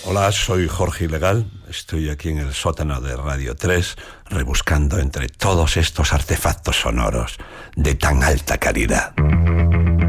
Hola, soy Jorge Ilegal. Estoy aquí en el sótano de Radio 3, rebuscando entre todos estos artefactos sonoros de tan alta calidad.